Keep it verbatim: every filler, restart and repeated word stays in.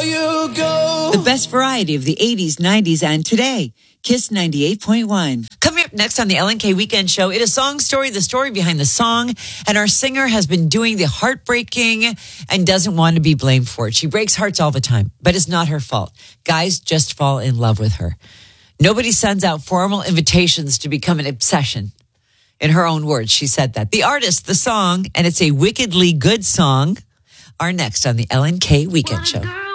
you go. The best variety of the eighties, nineties, and today. Kiss ninety-eight point one. Coming up next on the Ellen K Weekend Show, it is Song Story, the story behind the song. And our singer has been doing the heartbreaking and doesn't want to be blamed for it. She breaks hearts all the time, but it's not her fault. Guys just fall in love with her. Nobody sends out formal invitations to become an obsession. In her own words, she said that. The artist, the song, and it's a wickedly good song, are next on the Ellen K Weekend Show.